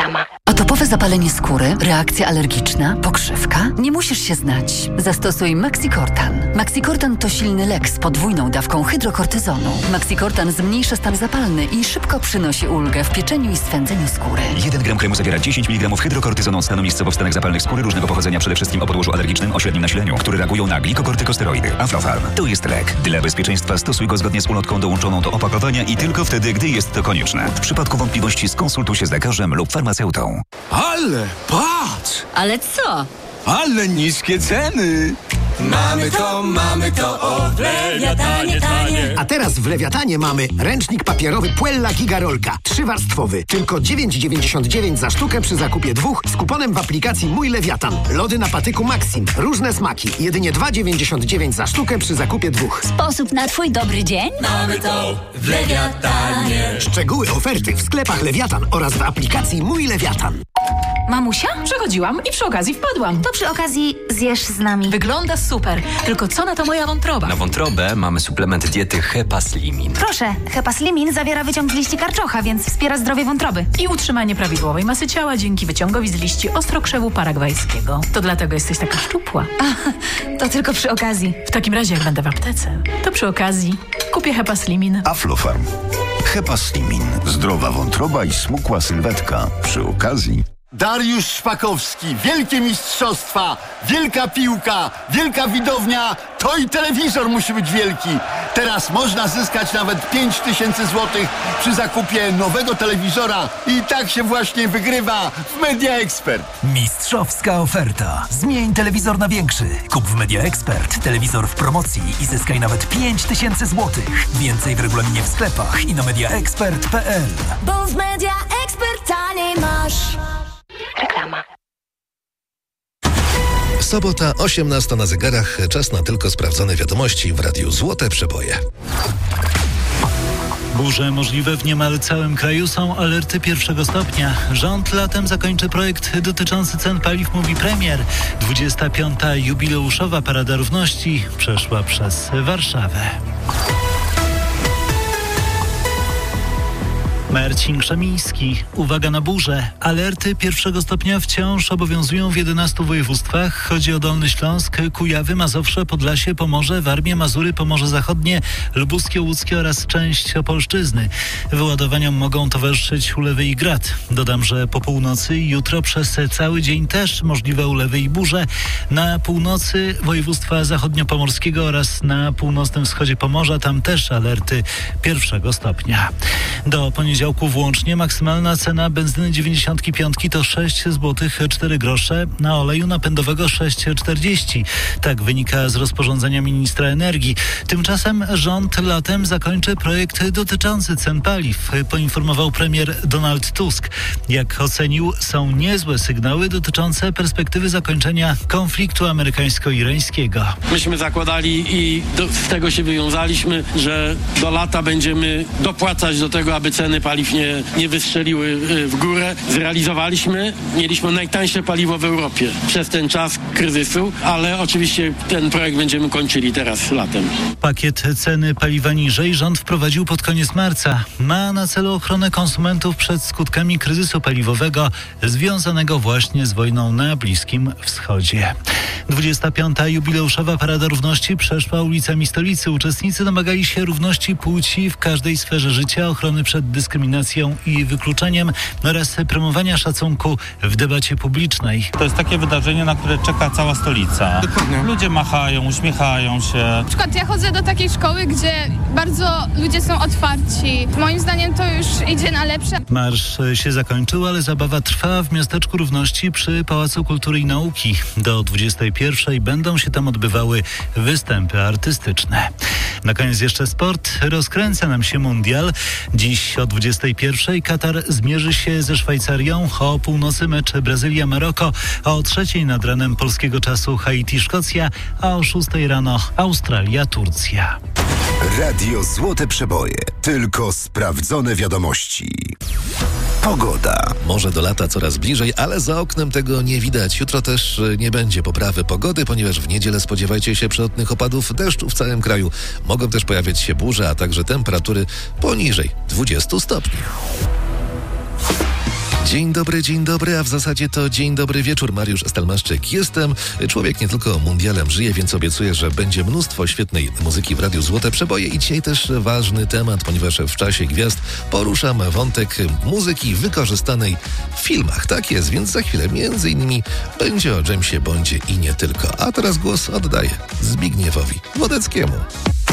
Reklama. Atopowe zapalenie skóry, reakcja alergiczna, pokrzywka? Nie musisz się znać. Zastosuj Maxicortan. Maxicortan to silny lek z podwójną dawką hydrokortyzonu. Maxicortan zmniejsza stan zapalny i szybko przynosi ulgę w pieczeniu i swędzeniu skóry. 1 gram kremu zawiera 10 mg hydrokortyzonu, stanu miejscowo w stanach zapalnych skóry różnego pochodzenia, przede wszystkim o podłożu alergicznym o średnim nasileniu, które reagują na glikokortykosteroidy. Aflofarm to jest lek. Dla bezpieczeństwa stosuj go zgodnie z ulotką dołączoną do opakowania i tylko wtedy, gdy jest to konieczne. W przypadku wątpliwości skonsultuj się z lekarzem lub farmaceutą. Ale patrz! Ale co? Ale niskie ceny! Mamy to, o, w Lewiatanie tanie. A teraz w Lewiatanie mamy ręcznik papierowy Puella Gigarolka. 3-warstwowy. Tylko 9,99 za sztukę przy zakupie 2 z kuponem w aplikacji Mój Lewiatan. Lody na patyku Maxim. Różne smaki. Jedynie 2,99 za sztukę przy zakupie 2. Sposób na twój dobry dzień? Mamy to w Lewiatanie. Szczegóły oferty w sklepach Lewiatan oraz w aplikacji Mój Lewiatan. Mamusia? Przechodziłam i przy okazji wpadłam. To przy okazji zjesz z nami. Wygląda super. Tylko co na to moja wątroba? Na wątrobę mamy suplement diety Hepaslimin. Proszę, Hepaslimin zawiera wyciąg z liści karczocha, więc wspiera zdrowie wątroby. I utrzymanie prawidłowej masy ciała dzięki wyciągowi z liści ostrokrzewu paragwajskiego. To dlatego jesteś taka szczupła. To tylko przy okazji. W takim razie, jak będę w aptece, to przy okazji kupię Hepaslimin. Aflofarm. Hepaslimin. Zdrowa wątroba i smukła sylwetka. Przy okazji... Dariusz Szpakowski, wielkie mistrzostwa, wielka piłka, wielka widownia, to i telewizor musi być wielki. Teraz można zyskać nawet 5000 złotych przy zakupie nowego telewizora i tak się właśnie wygrywa w Media Expert. Mistrzowska oferta. Zmień telewizor na większy. Kup w Media Expert telewizor w promocji i zyskaj nawet 5000 złotych. Więcej w regulaminie w sklepach i na mediaexpert.pl. Bo w Media Expert taniej masz. Reklama. Sobota, 18 na zegarach. Czas na tylko sprawdzone wiadomości w Radiu Złote Przeboje. Burze możliwe w niemal całym kraju, są alerty 1 stopnia. Rząd latem zakończy projekt dotyczący cen paliw, mówi premier. 25. jubileuszowa Parada Równości przeszła przez Warszawę. Marcin Krzemiński. Uwaga na burze. Alerty 1 stopnia wciąż obowiązują w 11 województwach. Chodzi o Dolny Śląsk, Kujawy, Mazowsze, Podlasie, Pomorze, Warmię, Mazury, Pomorze Zachodnie, Lubuskie, Łódzkie oraz część Opolszczyzny. Wyładowaniom mogą towarzyszyć ulewy i grad. Dodam, że po północy i jutro przez cały dzień też możliwe ulewy i burze. Na północy województwa zachodniopomorskiego oraz na północnym wschodzie Pomorza, tam też alerty 1 stopnia. Do poniedziałku włącznie maksymalna cena benzyny 95 to 6 zł 4 grosze, na oleju napędowego 6,40. Tak wynika z rozporządzenia ministra energii. Tymczasem rząd latem zakończy projekt dotyczący cen paliw, poinformował premier Donald Tusk. Jak ocenił, są niezłe sygnały dotyczące perspektywy zakończenia konfliktu amerykańsko-irańskiego. Myśmy zakładali i z tego się wywiązaliśmy, że do lata będziemy dopłacać do tego, aby ceny paliw nie wystrzeliły w górę. Zrealizowaliśmy, mieliśmy najtańsze paliwo w Europie przez ten czas kryzysu, ale oczywiście ten projekt będziemy kończyli teraz latem. Pakiet ceny paliwa niżej rząd wprowadził pod koniec marca. Ma na celu ochronę konsumentów przed skutkami kryzysu paliwowego związanego właśnie z wojną na Bliskim Wschodzie. 25. jubileuszowa Parada Równości przeszła ulicami stolicy. Uczestnicy domagali się równości płci w każdej sferze życia, ochrony przed dyskryminacją i wykluczeniem oraz promowania szacunku w debacie publicznej. To jest takie wydarzenie, na które czeka cała stolica. Dokładnie. Ludzie machają, uśmiechają się. Na przykład ja chodzę do takiej szkoły, gdzie bardzo ludzie są otwarci. Moim zdaniem to już idzie na lepsze. Marsz się zakończył, ale zabawa trwa w miasteczku Równości przy Pałacu Kultury i Nauki. Do 21 będą się tam odbywały występy artystyczne. Na koniec jeszcze sport. Rozkręca nam się mundial. Dziś o 21 Katar zmierzy się ze Szwajcarią. O północy mecz Brazylia-Maroko. O 3 nad ranem polskiego czasu Haiti-Szkocja, a o 6 rano Australia-Turcja. Radio Złote Przeboje. Tylko sprawdzone wiadomości. Pogoda. Morze do lata coraz bliżej, ale za oknem tego nie widać. Jutro też nie będzie poprawy pogody, ponieważ w niedzielę spodziewajcie się przelotnych opadów deszczu w całym kraju. Mogą też pojawiać się burze, a także temperatury poniżej 20 stopni. dzień dobry, a w zasadzie to dzień dobry wieczór. Mariusz Stelmaszczyk jestem. Człowiek nie tylko mundialem żyje, więc obiecuję, że będzie mnóstwo świetnej muzyki w Radiu Złote Przeboje i dzisiaj też ważny temat, ponieważ w czasie gwiazd poruszam wątek muzyki wykorzystanej w filmach. Tak jest, więc za chwilę między innymi będzie o Jamesie Bondzie i nie tylko. A teraz głos oddaję Zbigniewowi Wodeckiemu.